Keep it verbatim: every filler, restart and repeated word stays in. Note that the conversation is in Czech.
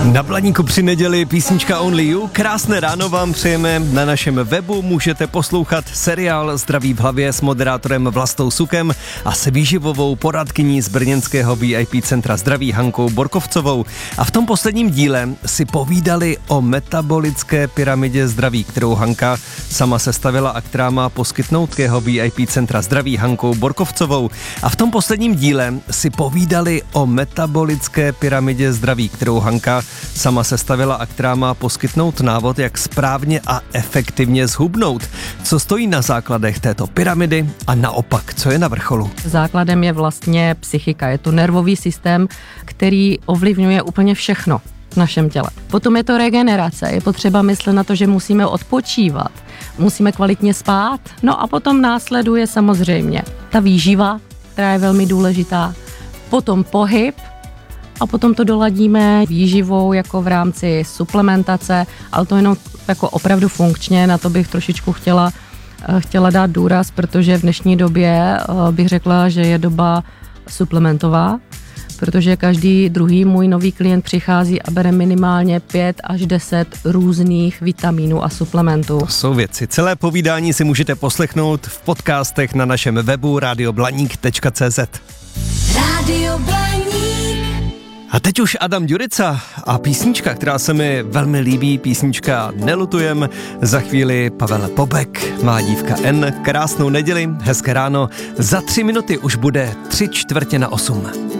Na Blaníku při neděli písnička Only You. Krásné ráno vám přejeme. Na našem webu můžete poslouchat seriál Zdraví v hlavě s moderátorem Vlastou Sukem a s výživovou poradkyní z brněnského V I P centra zdraví Hankou Borkovcovou. A v tom posledním díle si povídali o metabolické pyramidě zdraví, kterou Hanka sama sestavila a která má poskytnout k jeho V I P centra zdraví Hankou Borkovcovou. A v tom posledním díle si povídali o metabolické pyramidě zdraví, kterou Hanka sama sestavila a která má poskytnout návod, jak správně a efektivně zhubnout. Co stojí na základech této pyramidy a naopak, co je na vrcholu? Základem je vlastně psychika, je to nervový systém, který ovlivňuje úplně všechno v našem těle. Potom je to regenerace, je potřeba myslet na to, že musíme odpočívat, musíme kvalitně spát, no a potom následuje samozřejmě ta výživa, která je velmi důležitá, potom pohyb, a potom to doladíme výživou jako v rámci suplementace, ale to jenom jako opravdu funkčně, na to bych trošičku chtěla, chtěla dát důraz, protože v dnešní době bych řekla, že je doba suplementová, protože každý druhý můj nový klient přichází a bere minimálně pět až deset různých vitamínů a suplementů. To jsou věci. Celé povídání si můžete poslechnout v podcastech na našem webu radio blaník tečka cé zet. Radio Blaník. A teď už Adam Ďurica a písnička, která se mi velmi líbí, písnička Nelutujem. Za chvíli Pavel Bobek, má dívka N. Krásnou neděli, hezké ráno. Za tři minuty už bude tři čtvrtě na osm.